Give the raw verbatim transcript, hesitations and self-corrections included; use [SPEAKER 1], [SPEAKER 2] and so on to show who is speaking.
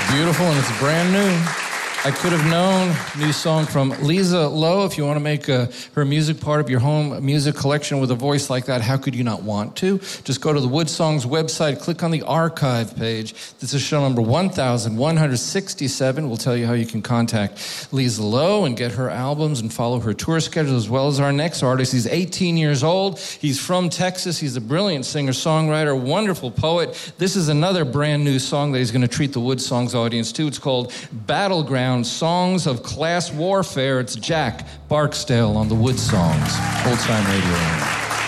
[SPEAKER 1] Beautiful, and it's brand new. I Could Have Known, new song from Lisa Lowe. If you want to make uh, her music part of your home music collection with a voice like that, how could you not want to? Just go to the Wood Songs website, click on the archive page. This is show number one thousand one hundred sixty-seven. We'll tell you how you can contact Lisa Lowe and get her albums and follow her tour schedule, as well as our next artist. He's eighteen years old. He's from Texas. He's a brilliant singer-songwriter, wonderful poet. This is another brand new song that he's going to treat the Wood Songs audience to. It's called Battleground Songs of Class Warfare. It's Jack Barksdale on the Wood Songs. Old Time Radio.